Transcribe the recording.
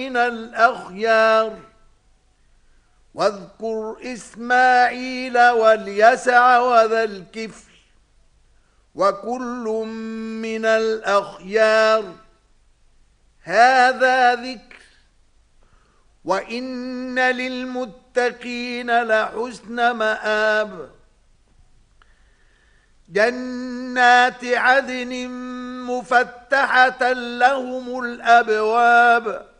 من الأخيار واذكر إسماعيل واليسع وذا الكفل وكل من الأخيار هذا ذكر وإن للمتقين لحسن مآب جنات عدن مفتحة لهم الأبواب